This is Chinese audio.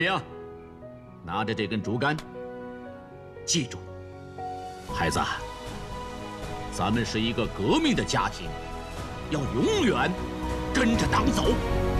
兵，拿着这根竹竿，记住，孩子，咱们是一个革命的家庭，要永远跟着党走。